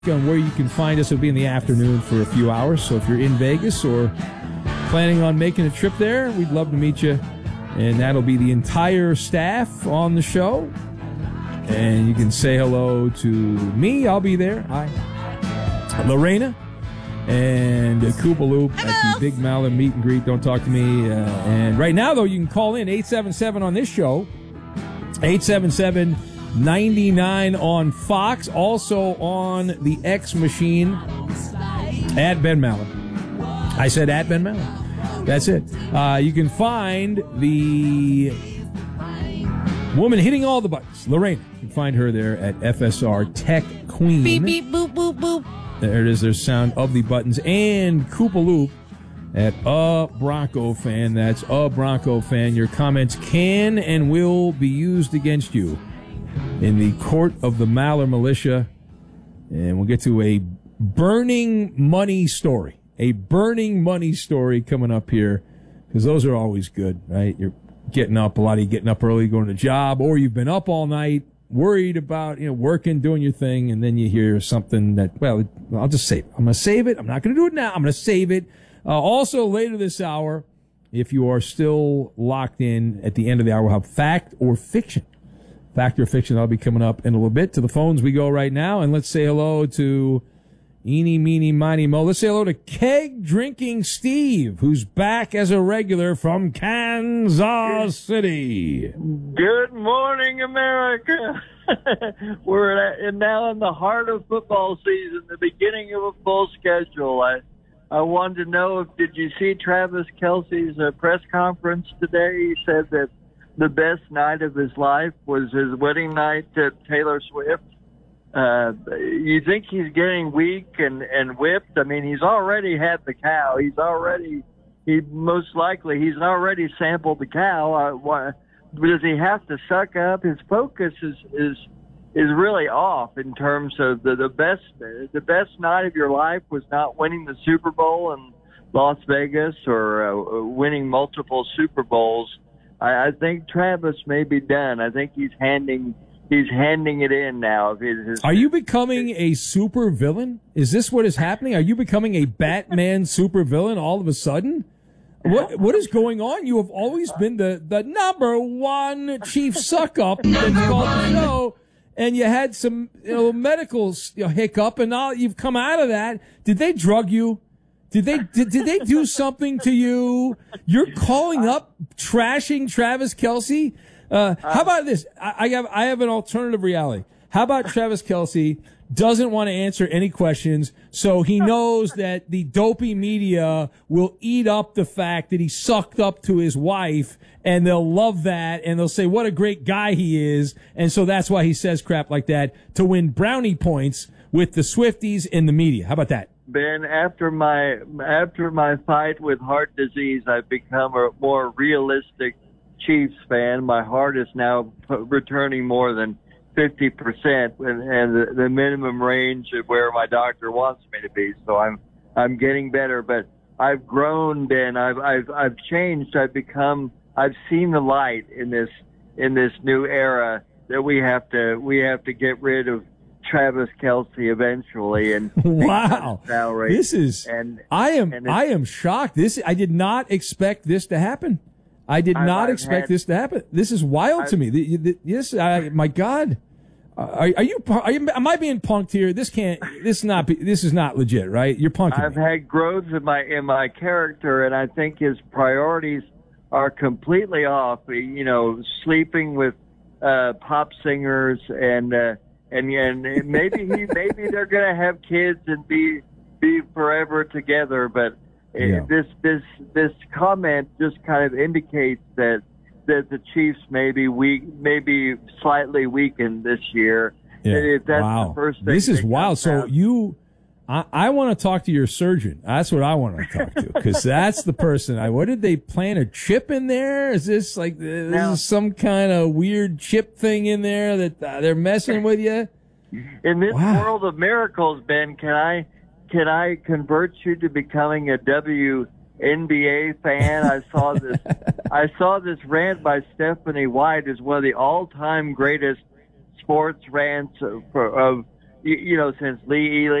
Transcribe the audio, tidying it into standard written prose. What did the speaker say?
on where you can find us. It'll be in the afternoon for a few hours. So if you're in Vegas or planning on making a trip there, we'd love to meet you. And that'll be the entire staff on the show. And you can say hello to me. I'll be there. Hi. Lorena and Koopa Loop at the Big Mallard Meet and Greet. Don't talk to me. And right now, though, you can call in 877 on this show. 877-99 on Fox. Also on the X machine at Ben Mallard. I said at Ben Mallard. That's it. You can find the woman hitting all the buttons, Lorena. You can find her there at FSR Tech Queen. Beep, beep, boop, boop, boop. There it is. There's sound of the buttons. And Koopa Loop at A Bronco Fan. That's A Bronco Fan. Your comments can and will be used against you in the court of the Maller Militia. And we'll get to a burning money story. A burning money story coming up here, because those are always good, right? You're getting up, a lot of you getting up early, going to the job, or you've been up all night, worried about, working, doing your thing, and then you hear something that, well, I'll just save it. I'm going to save it. I'm not going to do it now. I'm going to save it. Also, later this hour, if you are still locked in at the end of the hour, we'll have Fact or Fiction. Fact or Fiction, that'll be coming up in a little bit. To the phones we go right now, and let's say hello to Eeny, Meeny, Miny, Mo. Let's say hello to Keg Drinking Steve, who's back as a regular from Kansas City. Good morning, America. We're now in the heart of football season, the beginning of a full schedule. I wanted to know, did you see Travis Kelce's press conference today? He said that the best night of his life was his wedding night to Taylor Swift. You think he's getting weak and whipped? I mean, he's already had the cow. He's already sampled the cow. Does he have to suck up? His focus is really off in terms of the best night of your life was not winning the Super Bowl in Las Vegas or winning multiple Super Bowls. I think Travis may be done. I think he's handing it in now. Are you becoming a super villain? Is this what is happening? Are you becoming a Batman super villain all of a sudden? What is going on? You have always been the number one chief suck up that's called the show, and you had some medical hiccup, and now you've come out of that. Did they drug you? Did they do something to you? You're calling up, trashing Travis Kelce. How about this? I have an alternative reality. How about Travis Kelce doesn't want to answer any questions, so he knows that the dopey media will eat up the fact that he sucked up to his wife, and they'll love that, and they'll say what a great guy he is, and so that's why he says crap like that, to win brownie points with the Swifties and the media. How about that? Ben, after my fight with heart disease, I've become a more realistic Chiefs fan. My heart is now returning more than 50%, and the minimum range of where my doctor wants me to be. So I'm getting better, but I've grown, Ben. I've changed. I've seen the light in this new era that we have to get rid of Travis Kelce eventually. And wow, salary. I am shocked. I did not expect this to happen. I did not expect this to happen. This is wild to me. My God, am I being punked here? This is not legit, right? You're punking I've me. had growth in my character, and I think his priorities are completely off. Sleeping with pop singers and maybe they're going to have kids and be forever together, but yeah. This comment just kind of indicates that the Chiefs may be slightly weakened this year. Yeah. If that's wow. the first thing. This is wild. So I want to talk to your surgeon. That's what I want to talk to, because that's the person. What did they plant a chip in there? Is this is some kind of weird chip thing in there that they're messing with you? In this world of miracles, Ben, can I convert you to becoming a WNBA fan? I saw this rant by Stephanie White as one of the all-time greatest sports rants of you know, since Lee Ely